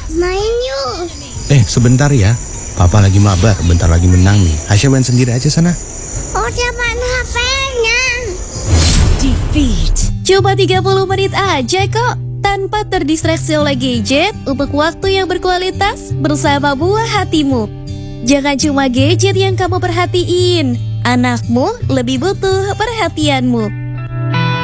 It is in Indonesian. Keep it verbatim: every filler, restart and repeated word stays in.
Main yuk. Eh, sebentar ya. Papa lagi mabar, bentar lagi menang nih. Hasya main sendiri aja sana. Udah mana H P-nya? Defeat. Cuma tiga puluh menit aja kok. Tanpa terdistraksi oleh gadget untuk waktu yang berkualitas bersama buah hatimu. Jangan cuma gadget yang kamu perhatiin. Anakmu lebih butuh perhatianmu.